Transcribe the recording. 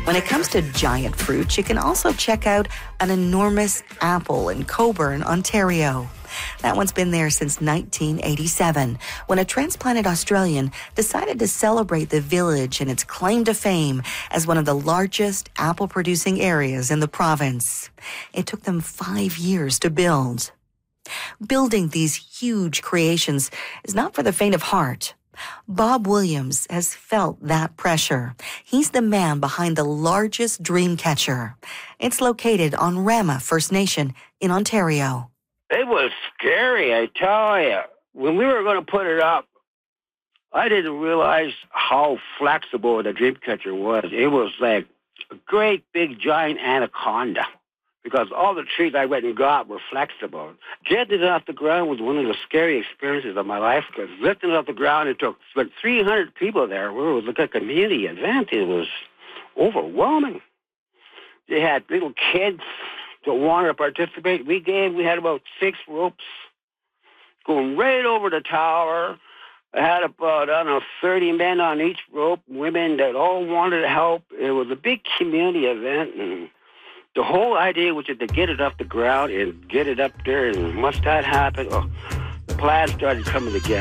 When it comes to giant fruit, you can also check out an enormous apple in Coburn, Ontario. That one's been there since 1987, when a transplanted Australian decided to celebrate the village and its claim to fame as one of the largest apple-producing areas in the province. It took them 5 years to build. Building these huge creations is not for the faint of heart. Bob Williams has felt that pressure. He's the man behind the largest dream catcher. It's located on Rama First Nation in Ontario. It was scary, I tell you. When we were going to put it up, I didn't realize how flexible the dream catcher was. It was like a great big giant anaconda, because all the trees I went and got were flexible. Getting it off the ground was one of the scary experiences of my life, because lifting it off the ground, it took 300 people there. It was like a community event. It was overwhelming. They had little kids that wanted to participate. We had about 6 ropes going right over the tower. I had about, 30 men on each rope, women that all wanted to help. It was a big community event, and the whole idea was to get it off the ground and get it up there. And once that happened, the plan started coming together.